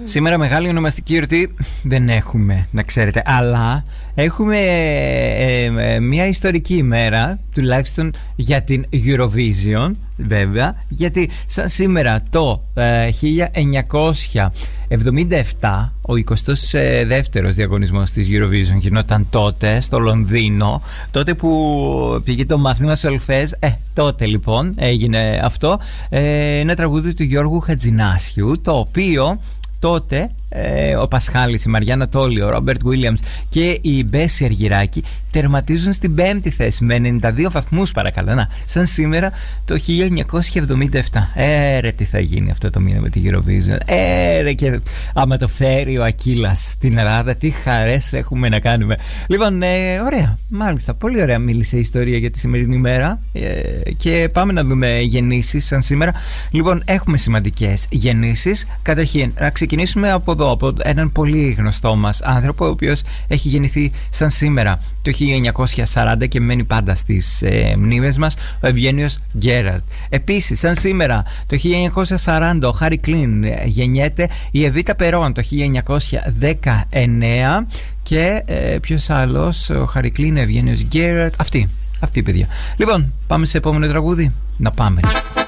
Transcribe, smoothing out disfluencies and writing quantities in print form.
Σήμερα μεγάλη ονομαστική γιορτή δεν έχουμε, να ξέρετε, αλλά έχουμε μια ιστορική ημέρα, τουλάχιστον για την Eurovision, βέβαια, γιατί σαν σήμερα το 1977 ο 22ος διαγωνισμός της Eurovision γινόταν τότε στο Λονδίνο, τότε που πήγε το μάθημα σολφές, τότε λοιπόν έγινε αυτό, ένα τραγούδι του Γιώργου Χατζηνάσιου, το οποίο τότε ο Πασχάλης, η Μαριάννα Τόλη, ο Ρόμπερτ Βίλιαμς και η Μπέση Αργυράκη τερματίζουν στην 5η θέση με 92 βαθμούς, παρακαλώ. Να, σαν σήμερα το 1977. Ρε, τι θα γίνει αυτό το μήνα με τη Eurovision. Ρε, και άμα το φέρει ο Ακύλας στην Ελλάδα, τι χαρές έχουμε να κάνουμε. Λοιπόν, ωραία, μάλιστα, πολύ ωραία μίλησε η ιστορία για τη σημερινή μέρα, και πάμε να δούμε γεννήσεις σαν σήμερα. Λοιπόν, έχουμε σημαντικές γεννήσεις. Καταρχήν, να ξεκινήσουμε από εδώ, από έναν πολύ γνωστό μας άνθρωπο, ο οποίος έχει γεννηθεί σαν σήμερα το 1940 και μένει πάντα στις μνήμες μας, ο Ευγένιος Γκέραλτ. Επίσης, σαν σήμερα το 1940 ο Χάρι Κλίν γεννιέται, η Εβίτα Περόν το 1919 και ποιος άλλος, ο Χάρι Κλίν, Ευγένιος Γκέραλτ, αυτοί παιδιά. Λοιπόν, πάμε σε επόμενο τραγούδι. Να πάμε.